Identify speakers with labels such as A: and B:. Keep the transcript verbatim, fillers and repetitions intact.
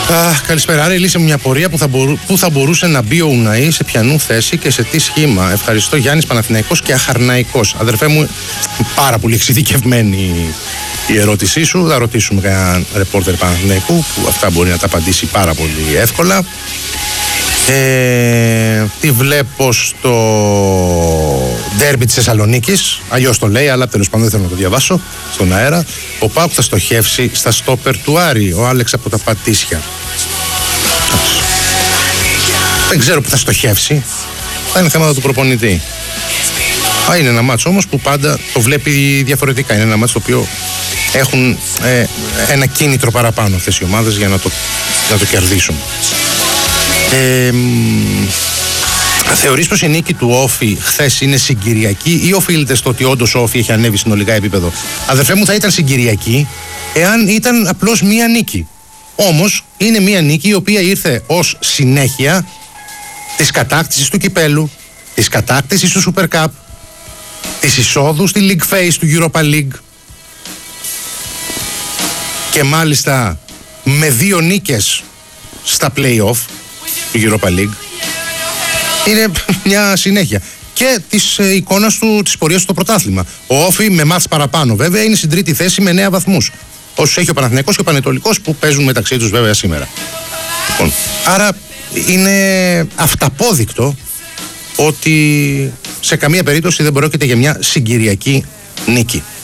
A: Αχ, καλησπέρα. Άρα, λύσε μου μια πορεία που θα, μπορού, που θα μπορούσε να μπει ο Ουναή, σε ποιανού θέση και σε τι σχήμα. Ευχαριστώ, Γιάννης Παναθηναϊκός και Αχαρναϊκός. Αδερφέ μου, πάρα πολύ εξειδικευμένη η ερώτησή σου. Θα ρωτήσουμε κανέναν ρεπόρτερ Παναθηναϊκού που αυτά μπορεί να τα απαντήσει πάρα πολύ εύκολα. Ε, τι βλέπω στο ντέρμπι της Θεσσαλονίκης, αλλιώς το λέει, αλλά τέλος πάντων δεν θέλω να το διαβάσω στον αέρα. Ο ΠΑΟΚ θα στοχεύσει στα στόπερ του Άρη, ο Άλεξ από τα Πατήσια. Δεν ξέρω που θα στοχεύσει, θα είναι θέματα του προπονητή. Α, είναι ένα μάτσο όμως που πάντα το βλέπει διαφορετικά. Είναι ένα μάτσο το οποίο έχουν ε, ένα κίνητρο παραπάνω αυτές οι ομάδες για να το, να το κερδίσουν. Ε, θεωρείς πως η νίκη του Όφη χθες είναι συγκυριακή ή οφείλεται στο ότι όντως ο Όφη έχει ανέβει συνολικά επίπεδο? Αδερφέ μου, θα ήταν συγκυριακή εάν ήταν απλώς μία νίκη. Όμως είναι μία νίκη η οποία ήρθε ως συνέχεια της κατάκτησης του κυπέλου, της κατάκτησης του Super Cup, της εισόδου στη League Phase του Europa League και μάλιστα με δύο νίκες στα play-off του Europa League. Είναι μια συνέχεια και της ε, εικόνας του, της πορείας του στο πρωτάθλημα. Ο Όφη με μάτς παραπάνω βέβαια είναι στην τρίτη θέση με εννέα βαθμούς, όσους έχει ο Παναθηναϊκός και ο Πανετολικός που παίζουν μεταξύ τους βέβαια σήμερα. Λοιπόν, άρα είναι αυταπόδεικτο ότι σε καμία περίπτωση δεν πρόκειται για μια συγκυριακή νίκη.